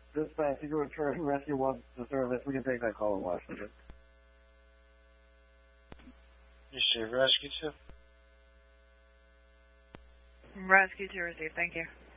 Dispatch, you can return Rescue 1 to service. We can take that call in Washington. You say Rescue 2? Rescue 2 received, thank you.